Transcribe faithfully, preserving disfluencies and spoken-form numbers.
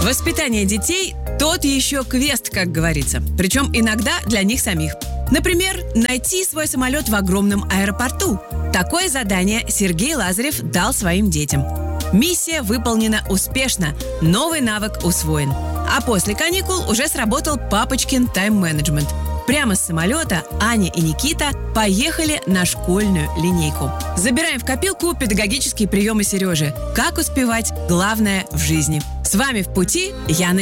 Воспитание детей – тот еще квест, как говорится. Причем иногда для них самих. Например, найти свой самолет в огромном аэропорту. Такое задание Сергей Лазарев дал своим детям. Миссия выполнена успешно, новый навык усвоен. А после каникул уже сработал папочкин тайм-менеджмент. Прямо с самолета Аня и Никита поехали на школьную линейку. Забираем в копилку педагогические приемы Сережи. Как успевать главное в жизни. С вами в пути Яна